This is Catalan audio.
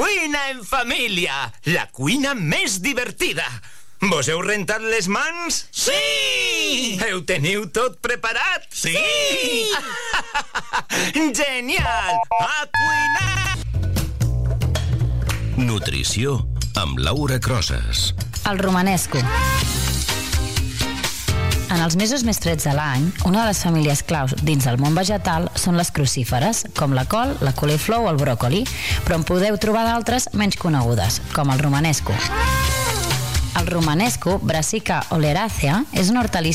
Cuina en família, la cuina més divertida. Vos heu rentat les mans? Sí! Ho teniu tot preparat? Sí! Genial! A cuinar! Nutrició amb Laura Crosas. El romanesco. En els mesos més freds de l'any, una de les famílies claus dins del món vegetal són les crucíferes, com la col, la coliflor o el bròcoli, però en podeu trobar d'altres menys conegudes, com el romanesco. El romanesco, Brassica oleracea, és una hortalissa